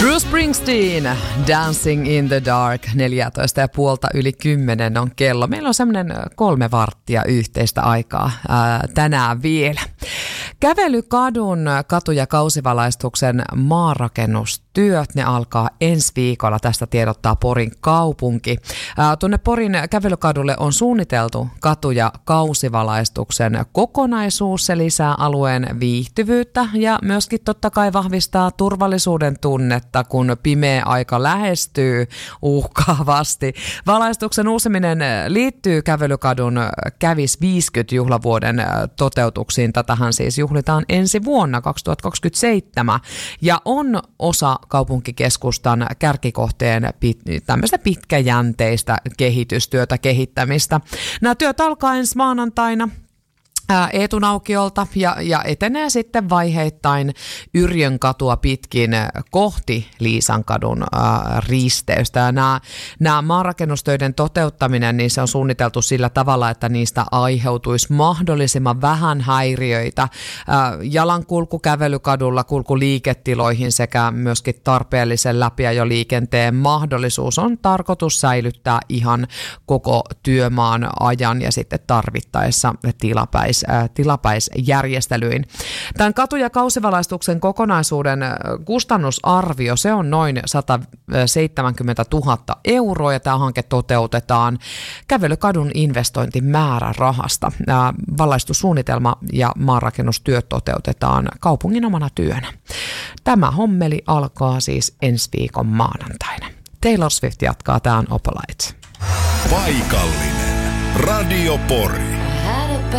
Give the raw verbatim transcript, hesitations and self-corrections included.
Bruce Springsteen, Dancing in the Dark, neljätoista ja puolta yli kymmenen on kello. Meillä on semmoinen kolme varttia yhteistä aikaa ää, tänään vielä. Kävelykadun katu- ja kausivalaistuksen maanrakennustyöt, ne alkaa ensi viikolla. Tästä tiedottaa Porin kaupunki. Ää, tuonne Porin kävelykadulle on suunniteltu katu- ja kausivalaistuksen kokonaisuus. Se lisää alueen viihtyvyyttä ja myöskin totta kai vahvistaa turvallisuuden tunnetta, kun pimeä aika lähestyy uhkaavasti. Valaistuksen uusiminen liittyy kävelykadun kävis viisikymmentä-juhlavuoden toteutuksiin. Tätähän siis juhlitaan ensi vuonna kaksituhattakaksikymmentäseitsemän ja on osa kaupunkikeskustan kärkikohteen pit, tämmöistä pitkäjänteistä kehitystyötä, kehittämistä. Nämä työt alkaa ensi maanantaina Eetunaukiolta ja, ja etenee sitten vaiheittain Yrjön katua pitkin kohti Liisankadun ää, risteystä. Ja nämä, nämä maanrakennustöiden toteuttaminen, niin se on suunniteltu sillä tavalla, että niistä aiheutuisi mahdollisimman vähän häiriöitä ää, jalankulku kävelykadulla, kulku liiketiloihin sekä myöskin tarpeellisen läpiajoliikenteen mahdollisuus on tarkoitus säilyttää ihan koko työmaan ajan ja sitten tarvittaessa tilapäis tilapäisjärjestelyin. Tämän katu- ja kausivalaistuksen kokonaisuuden kustannusarvio, se on noin sata seitsemänkymmentätuhatta euroa ja tämä hanke toteutetaan kävelykadun investointimäärärahasta. Valaistussuunnitelma ja maanrakennustyöt toteutetaan kaupungin omana työnä. Tämä hommeli alkaa siis ensi viikon maanantaina. Taylor Swift jatkaa, tämä on Opalite. Paikallinen Radio Pori.